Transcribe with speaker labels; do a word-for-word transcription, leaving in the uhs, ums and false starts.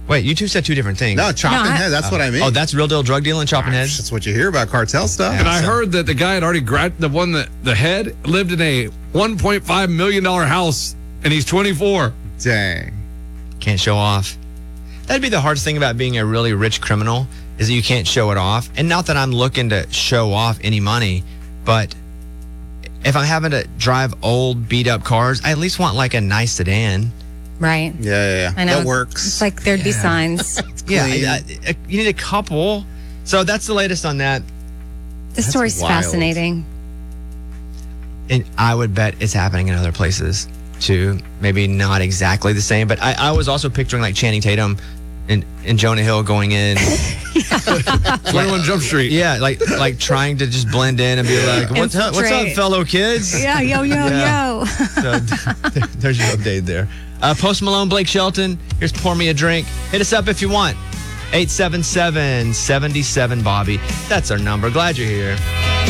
Speaker 1: Wait, you two said two different things.
Speaker 2: No, chopping
Speaker 3: No, I-
Speaker 2: heads. That's what I mean.
Speaker 1: Oh, that's real deal drug dealing, chopping heads?
Speaker 2: That's what you hear about cartel stuff.
Speaker 4: And I heard that the guy had already grabbed the one that the head lived in a one point five million dollars house, and he's twenty-four.
Speaker 2: Dang.
Speaker 1: Can't show off. That'd be the hardest thing about being a really rich criminal is that you can't show it off. And not that I'm looking to show off any money, but if I'm having to drive old, beat up cars, I at least want like a nice sedan.
Speaker 3: Right.
Speaker 2: Yeah, yeah, yeah.
Speaker 3: I know.
Speaker 2: That works.
Speaker 3: It's like there'd be signs.
Speaker 1: Yeah,
Speaker 2: Clean.
Speaker 1: I- I- you need a couple. So that's the latest on that.
Speaker 3: This story's
Speaker 2: wild.
Speaker 3: fascinating.
Speaker 1: And I would bet it's happening in other places too. Maybe not exactly the same, but I, I was also picturing like Channing Tatum and, and Jonah Hill going in.
Speaker 4: twenty-one Jump Street.
Speaker 1: Yeah, like like trying to just blend in and be like, what's up, what's up,
Speaker 3: Infiltrate.
Speaker 1: fellow kids?
Speaker 3: Yeah, yo, yo,
Speaker 1: Yeah.
Speaker 3: yo.
Speaker 1: So there's your update there. Uh, Post Malone, Blake Shelton. Here's Pour Me a Drink. Hit us up if you want. eight seven seven, seven seven, Bobby. That's our number. Glad you're here.